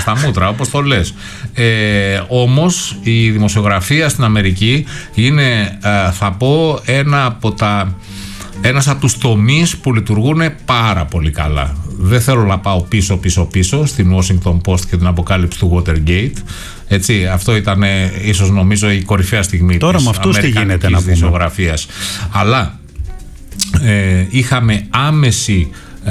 στα μούτρα, όπως το λες. Όμως η δημοσιογραφία στην Αμερική είναι, θα πω, ένας από τους τομείς που λειτουργούν πάρα πολύ καλά. Δεν θέλω να πάω πίσω στην Washington Post και την αποκάλυψη του Watergate. Έτσι, αυτό ήταν ίσως νομίζω η κορυφαία στιγμή τώρα της αμερικανικής δημοσιογραφίας. Αλλά είχαμε άμεση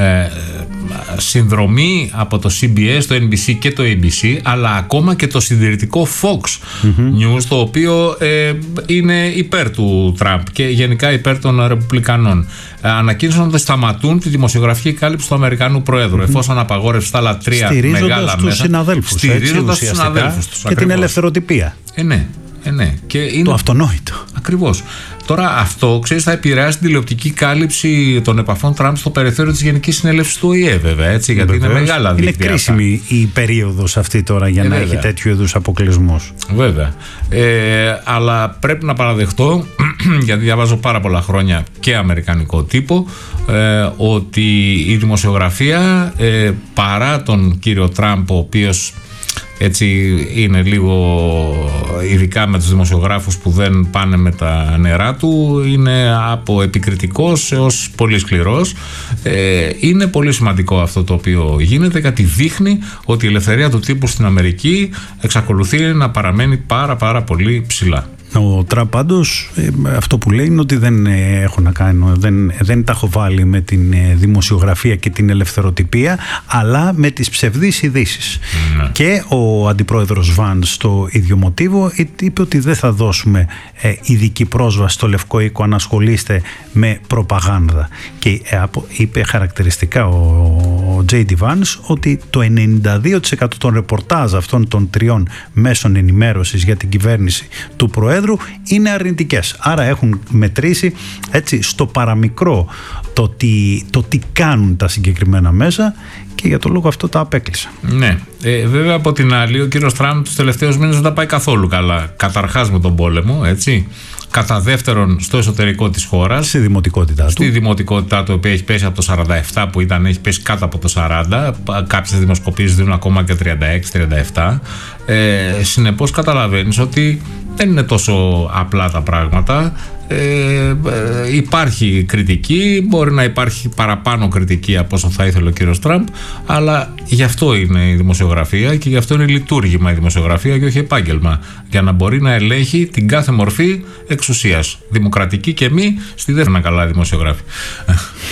συνδρομή από το CBS, το NBC και το ABC, αλλά ακόμα και το συντηρητικό Fox News, το οποίο είναι υπέρ του Τραμπ και γενικά υπέρ των Ρεπουμπλικανών. Ανακοίνωσαν ότι σταματούν τη δημοσιογραφική κάλυψη του Αμερικανού Προέδρου, εφόσον απαγόρευσε τα άλλα τρία μεγάλα μέσα. Στηρίζοντας τους συναδέλφους τους και την ελευθεροτυπία. Ναι. Και είναι το αυτονόητο. Ακριβώς. Τώρα αυτό, ξέρεις, θα επηρεάσει την τηλεοπτική κάλυψη των επαφών Τραμπ στο περιθώριο της Γενικής Συνέλευσης του ΟΗΕ, βέβαια, έτσι, γιατί βεβαίως, είναι μεγάλα δίκτυα. Είναι κρίσιμη η περίοδος αυτή τώρα για να έχει τέτοιου είδους αποκλεισμούς. Βέβαια. Αλλά πρέπει να παραδεχτώ, γιατί διαβάζω πάρα πολλά χρόνια και αμερικανικό τύπο, ότι η δημοσιογραφία, παρά τον κύριο Τραμπ, ο οποίος έτσι είναι λίγο, ειδικά με τους δημοσιογράφους που δεν πάνε με τα νερά του, είναι από επικριτικός έως πολύ σκληρός. Είναι πολύ σημαντικό αυτό το οποίο γίνεται, γιατί δείχνει ότι η ελευθερία του τύπου στην Αμερική εξακολουθεί να παραμένει πάρα πολύ ψηλά. Ο Τραμπ πάντως αυτό που λέει είναι ότι δεν τα έχω βάλει με την δημοσιογραφία και την ελευθεροτυπία, αλλά με τις ψευδείς ειδήσεις. Και ο αντιπρόεδρος Βαν στο ίδιο μοτίβο είπε ότι δεν θα δώσουμε ειδική πρόσβαση στο Λευκό Οίκο αν ασχολείστε με προπαγάνδα. Και είπε χαρακτηριστικά ο J.D. Vance ότι το 92% των ρεπορτάζ αυτών των τριών μέσων ενημέρωσης για την κυβέρνηση του Προέδρου είναι αρνητικές. Άρα έχουν μετρήσει έτσι στο παραμικρό το τι κάνουν τα συγκεκριμένα μέσα, και για τον λόγο αυτό τα απέκλεισα. Ναι. Βέβαια από την άλλη ο κύριος Τραμπ τους τελευταίους μήνες δεν τα πάει καθόλου καλά. Καταρχάς με τον πόλεμο, έτσι. Κατά δεύτερον στο εσωτερικό της χώρας. Στη δημοτικότητά του, η οποία έχει πέσει από το 47 που ήταν, έχει πέσει κάτω από το 40. Κάποιες δημοσκοπήσεις δίνουν ακόμα και 36-37. Συνεπώς καταλαβαίνεις ότι δεν είναι τόσο απλά τα πράγματα. Υπάρχει κριτική, μπορεί να υπάρχει παραπάνω κριτική από όσο θα ήθελε ο κύριος Τραμπ, αλλά γι' αυτό είναι η δημοσιογραφία και γι' αυτό είναι λειτουργήμα η δημοσιογραφία και όχι επάγγελμα, για να μπορεί να ελέγχει την κάθε μορφή εξουσίας, δημοκρατική και μη, στη δεύτερη καλά δημοσιογράφη.